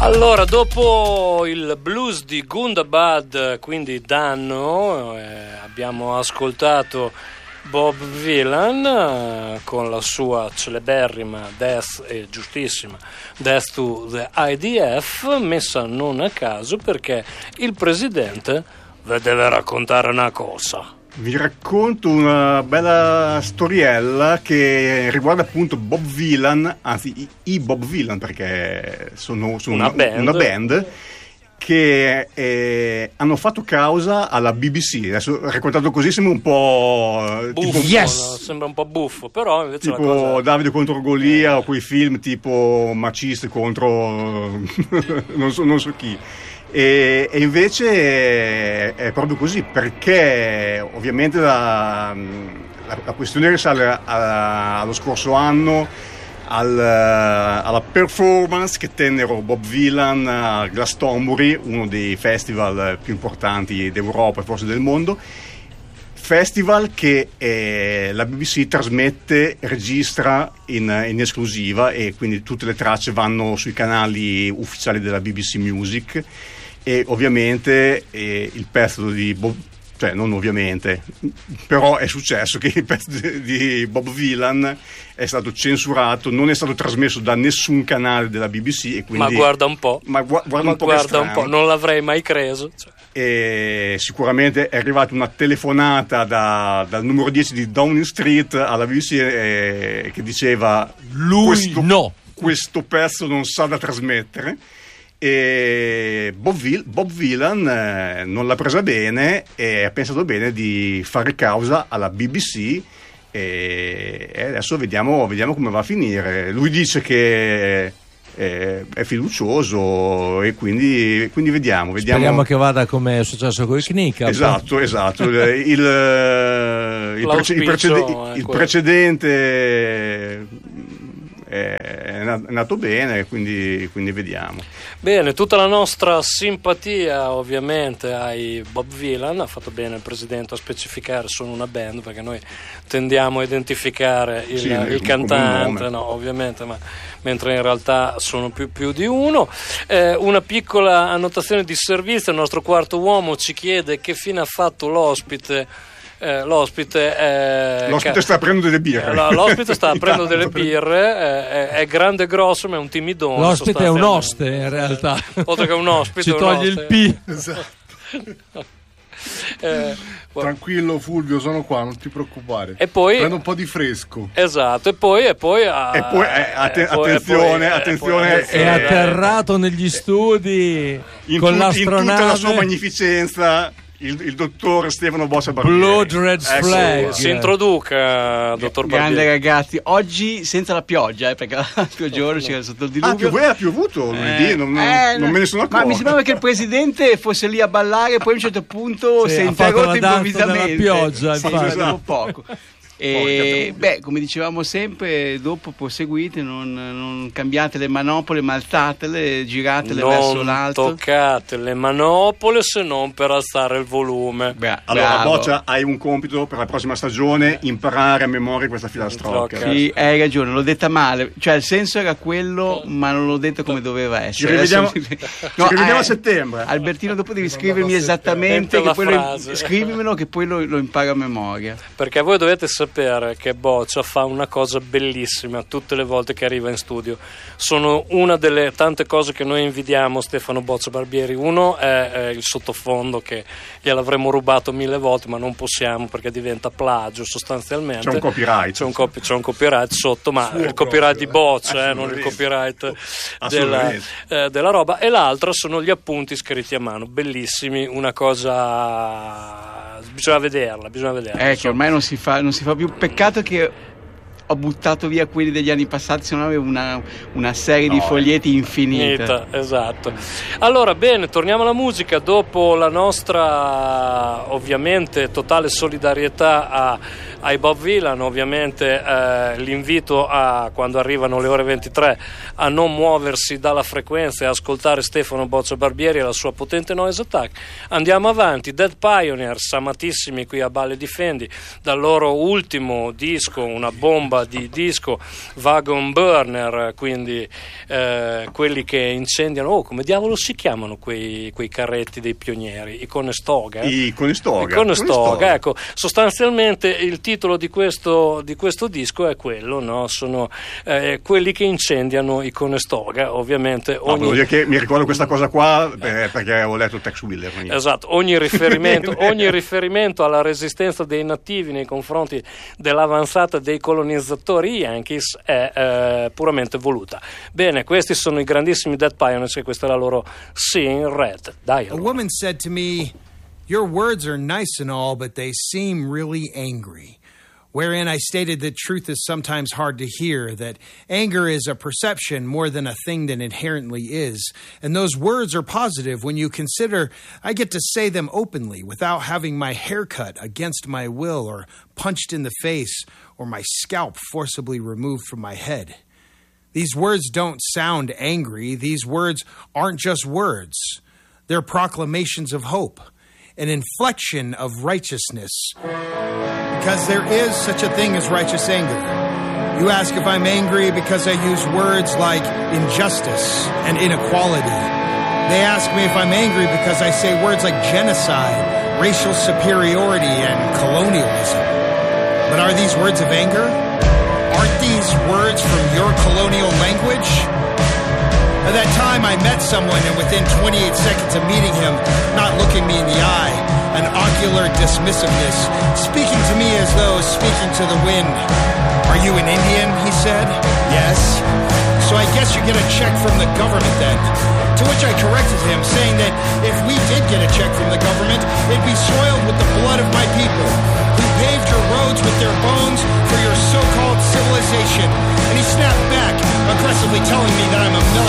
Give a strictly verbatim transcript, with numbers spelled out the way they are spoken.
Allora, dopo il blues di Gundabad, quindi Danno, eh, abbiamo ascoltato Bob Vylan eh, con la sua celeberrima Death, e giustissima Death to the I D F, messa non a caso perché il presidente vi deve raccontare una cosa. Vi racconto una bella storiella che riguarda appunto Bob Vylan, anzi i, i Bob Vylan, perché sono, sono una, una, band. una band che eh, hanno fatto causa alla B B C. Adesso raccontato così sembra un po' buffo, tipo, yes! No? Sembra un po' buffo, però invece tipo la cosa... Davide contro Golia o quei film tipo Maciste contro non so, non so chi. E, e invece è, è proprio così, perché ovviamente la, la, la questione risale a, a, allo scorso anno, al, alla performance che tennero Bob Vylan a Glastonbury, uno dei festival più importanti d'Europa e forse del mondo, festival che eh, la B B C trasmette, registra in, in esclusiva, e quindi tutte le tracce vanno sui canali ufficiali della B B C Music. E ovviamente eh, il pezzo di Bob, cioè non ovviamente, però è successo che il pezzo di Bob Vylan è stato censurato, non è stato trasmesso da nessun canale della B B C, e quindi, ma guarda un po', ma gu- guarda ma un po', guarda un po', non l'avrei mai creso. Cioè. E sicuramente è arrivata una telefonata da, dal numero dieci di Downing Street alla B B C eh, che diceva lui questo, no, questo pezzo non sa da trasmettere. E Bob, Vil- Bob Vylan eh, non l'ha presa bene e ha pensato bene di fare causa alla B B C, e, e adesso vediamo, vediamo come va a finire. Lui dice che eh, è fiducioso, e quindi, quindi vediamo, vediamo. Speriamo che vada come è successo con il Knicks. Esatto, esatto. il, il, il, prece- il, precede- il precedente è nato bene, quindi, quindi vediamo. Bene, tutta la nostra simpatia ovviamente ai Bob Vylan. Ha fatto bene il presidente a specificare sono una band, perché noi tendiamo a identificare il, sì, il cantante, no, ovviamente, ma mentre in realtà sono più, più di uno. Eh, una piccola annotazione di servizio: il nostro quarto uomo ci chiede che fine ha fatto l'ospite. Eh, l'ospite è, l'ospite sta aprendo delle birre l'ospite sta aprendo delle birre, è, è grande e grosso, ma è un timidone. L'ospite è un oste in realtà, oltre che un ospite ci toglie il P. Esatto. eh, Tranquillo Fulvio, sono qua, non ti preoccupare. E poi prendo un po' di fresco. Esatto, e poi e poi, ah, e poi eh, atten- e poi, attenzione, e poi, attenzione, e poi, è atterrato negli studi in, con tu- l'astronave, in tutta la sua magnificenza. Il, il dottor Stefano Boccia Barbieri. Blood Red ecco, Flag. Si introduca, dottor Barbieri. Grande ragazzi, oggi senza la pioggia, eh, perché l'altro giorno c'era sotto il diluvio. Ah, più ha piovuto lunedì, eh, non, non, eh, non me ne sono accorto. Ma mi sembrava che il presidente fosse lì a ballare, poi a un certo punto sì, si è ha fatto interrotto la danza improvvisamente. della pioggia, sì, infatti. dopo poco. E beh, come dicevamo sempre, dopo proseguite, non, non cambiate le manopole, ma alzatele, giratele non verso l'alto. Non toccate le manopole se non per alzare il volume. Bra- Allora, bravo. Boccia, hai un compito per la prossima stagione: imparare a memoria questa filastrocca. Sì, hai ragione, l'ho detta male, cioè il senso era quello, ma non l'ho detto come doveva essere. Ci rivediamo, Adesso- ci No, rivediamo eh, a settembre. Albertino, dopo devi scrivermi esattamente, Dentro che la poi lo, frase. scrivimelo che poi lo, lo imparo a memoria. Perché voi dovete sapere che Boccia fa una cosa bellissima tutte le volte che arriva in studio. Sono una delle tante cose che noi invidiamo Stefano Boccia Barbieri. Uno è, è il sottofondo, che gliel'avremmo rubato mille volte, ma non possiamo perché diventa plagio sostanzialmente. C'è un copyright. C'è un, copy, c'è un copyright sotto, ma Suo il copyright proprio, di Boccia, eh. eh, non il copyright della, Assolutamente. eh, della roba. E l'altra sono gli appunti scritti a mano, bellissimi, una cosa... Bisogna vederla, bisogna vederla. Eh, che ormai non si fa, non si fa più. Peccato che ho buttato via quelli degli anni passati, se no avevo una, una serie No, di foglietti infinita. Finita, esatto. Allora, bene, torniamo alla musica. Dopo la nostra ovviamente totale solidarietà a, ai Bob Vylan. Ovviamente eh, l'invito a, quando arrivano le ore ventitré, a non muoversi dalla frequenza e ascoltare Stefano Boccia Barbieri e la sua potente Noise Attack. Andiamo avanti. Dead Pioneers, amatissimi qui a Balle Difendi, dal loro ultimo disco, una bomba di disco, Wagon Burner, quindi eh, quelli che incendiano, oh, come diavolo si chiamano quei, quei carretti dei pionieri, i Conestoga? I Conestoga. I Conestoga, ecco, sostanzialmente il titolo di questo, di questo disco è quello, no? Sono eh, quelli che incendiano i Conestoga, ovviamente. Ogni... No, dire che mi ricordo questa cosa qua eh, perché ho letto Tex Willer. Esatto, ogni riferimento, ogni riferimento alla resistenza dei nativi nei confronti dell'avanzata dei colonizzatori Yankees è eh, puramente voluta. Bene, questi sono i grandissimi Dead Pioneers e questa è la loro Seeing Red. Dai, allora. A woman said to me, "Your words are nice and all, but they seem really angry." Wherein I stated that truth is sometimes hard to hear, that anger is a perception more than a thing that inherently is. And those words are positive when you consider I get to say them openly without having my hair cut against my will or punched in the face or my scalp forcibly removed from my head. These words don't sound angry. These words aren't just words. They're proclamations of hope, an inflection of righteousness. Because there is such a thing as righteous anger. You ask if I'm angry because I use words like injustice and inequality. They ask me if I'm angry because I say words like genocide, racial superiority, and colonialism. But are these words of anger? Aren't these words from your colonial language? At that time, I met someone, and within twenty-eight seconds of meeting him, not looking me in the eye, an ocular dismissiveness, speaking to me as though speaking to the wind. "Are you an Indian?" he said. "Yes." "So I guess you get a check from the government then." To which I corrected him, saying that if we did get a check from the government, it'd be soiled with the blood of my people, who paved your roads with their bones for your so-called civilization. And he snapped back, aggressively telling me that I'm a